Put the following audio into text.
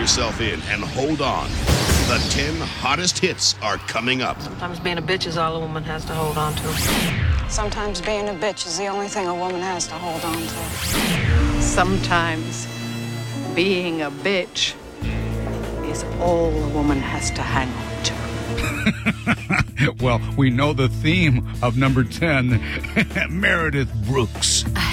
yourself in and hold on. The 10 hottest hits are coming up. Sometimes being a bitch is all a woman has to hold on to. Sometimes being a bitch is the only thing a woman has to hold on to. Sometimes being a bitch is all a woman has to hang on to. Well, we know the theme of number 10, Meredith Brooks.